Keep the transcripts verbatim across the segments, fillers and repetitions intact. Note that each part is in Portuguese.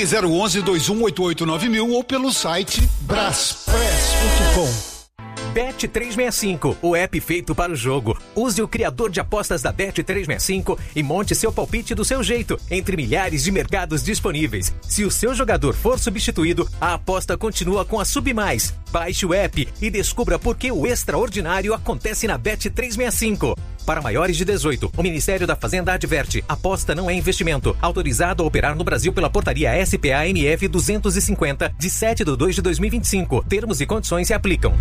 Ligue zero onze, dois um oito oito nove mil ou pelo site braspress ponto com. Bet trezentos e sessenta e cinco, o app feito para o jogo. Use o criador de apostas da Bet trezentos e sessenta e cinco e monte seu palpite do seu jeito, entre milhares de mercados disponíveis. Se o seu jogador for substituído, a aposta continua com a Submais. Baixe o app e descubra por que o extraordinário acontece na Bet trezentos e sessenta e cinco. Para maiores de dezoito, o Ministério da Fazenda adverte: aposta não é investimento. Autorizado a operar no Brasil pela portaria S P A M F duzentos e cinquenta, de sete de dois de dois mil e vinte e cinco. Termos e condições se aplicam.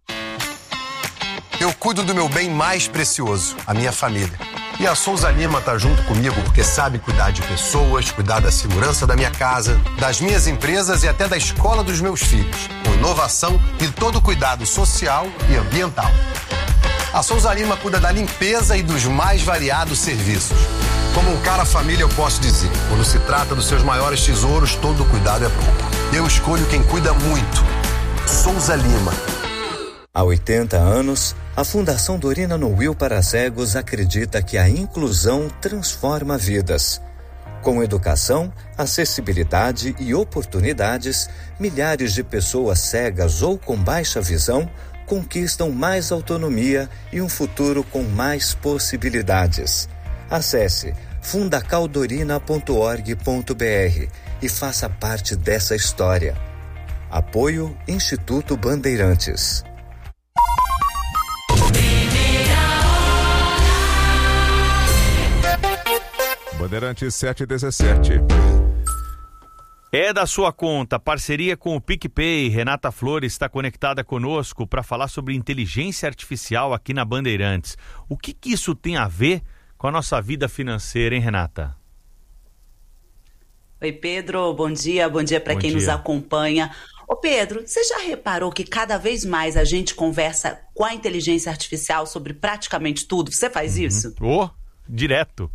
Eu cuido do meu bem mais precioso, a minha família. E a Souza Lima tá junto comigo porque sabe cuidar de pessoas, cuidar da segurança da minha casa, das minhas empresas e até da escola dos meus filhos, com inovação e todo cuidado social e ambiental. A Souza Lima cuida da limpeza e dos mais variados serviços. Como um cara família, eu posso dizer, quando se trata dos seus maiores tesouros, todo cuidado é pouco. Eu escolho quem cuida muito. Souza Lima. Há oitenta anos, a Fundação Dorina Noil para Cegos acredita que a inclusão transforma vidas. Com educação, acessibilidade e oportunidades, milhares de pessoas cegas ou com baixa visão conquistam mais autonomia e um futuro com mais possibilidades. Acesse fundacaldorina ponto org ponto br e faça parte dessa história. Apoio Instituto Bandeirantes. Bandeirantes sete e dezessete. É da sua conta, parceria com o PicPay. Renata Flores está conectada conosco para falar sobre inteligência artificial aqui na Bandeirantes. O que, que isso tem a ver com a nossa vida financeira, hein, Renata? Oi, Pedro, bom dia, bom dia para quem dia. nos acompanha. Ô Pedro, você já reparou que cada vez mais a gente conversa com a inteligência artificial sobre praticamente tudo? Você faz uhum. isso? Oh, direto.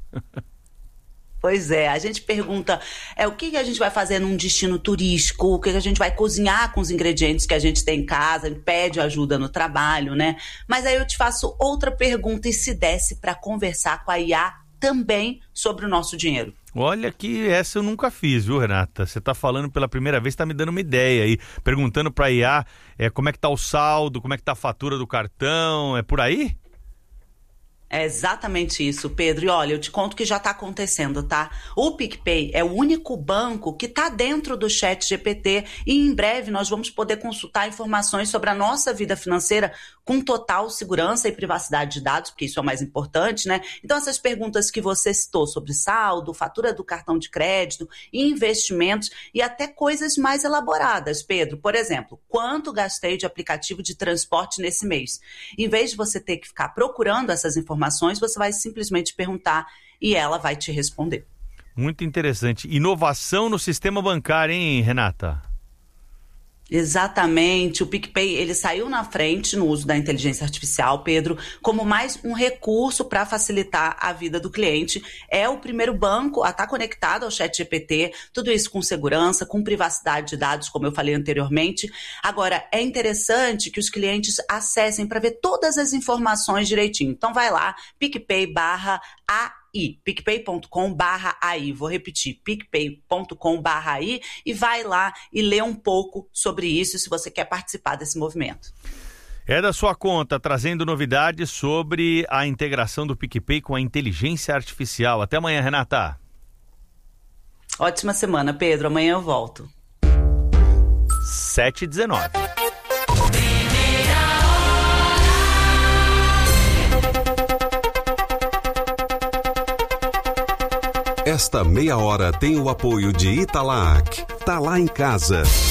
Pois é, a gente pergunta é, o que, que a gente vai fazer num destino turístico, o que, que a gente vai cozinhar com os ingredientes que a gente tem em casa, a gente pede ajuda no trabalho, né? Mas aí eu te faço outra pergunta, e se desse para conversar com a I A também sobre o nosso dinheiro? Olha que essa eu nunca fiz, viu, Renata? Você está falando pela primeira vez, está me dando uma ideia aí, perguntando para a I A é, como é que tá o saldo, como é que tá a fatura do cartão, é por aí? É exatamente isso, Pedro. E olha, eu te conto que já está acontecendo, tá? O PicPay é o único banco que está dentro do Chat G P T e em breve nós vamos poder consultar informações sobre a nossa vida financeira com total segurança e privacidade de dados, porque isso é o mais importante, né? Então essas perguntas que você citou sobre saldo, fatura do cartão de crédito, investimentos e até coisas mais elaboradas, Pedro. Por exemplo, quanto gastei de aplicativo de transporte nesse mês? Em vez de você ter que ficar procurando essas informações, você vai simplesmente perguntar e ela vai te responder. Muito interessante. Inovação no sistema bancário, hein, Renata? Exatamente. O PicPay, ele saiu na frente no uso da inteligência artificial, Pedro, como mais um recurso para facilitar a vida do cliente. É o primeiro banco a estar conectado ao Chat G P T, tudo isso com segurança, com privacidade de dados, como eu falei anteriormente. Agora, é interessante que os clientes acessem para ver todas as informações direitinho. Então, vai lá, PicPay barra A I, picpay ponto com barra A I, vou repetir, picpay ponto com barra A I, e vai lá e lê um pouco sobre isso se você quer participar desse movimento. É da sua conta, trazendo novidades sobre a integração do PicPay com a inteligência artificial. Até amanhã, Renata. Ótima semana, Pedro. Amanhã eu volto. sete e dezenove. Esta meia hora tem o apoio de Italac. Tá lá em casa.